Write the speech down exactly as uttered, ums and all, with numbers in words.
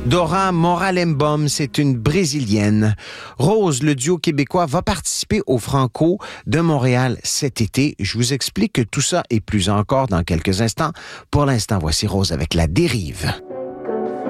Dora Moralembom, c'est une Brésilienne. Rose, le duo québécois, va participer au Franco de Montréal cet été. Je vous explique que tout ça et plus encore dans quelques instants. Pour l'instant, voici Rose avec La Dérive.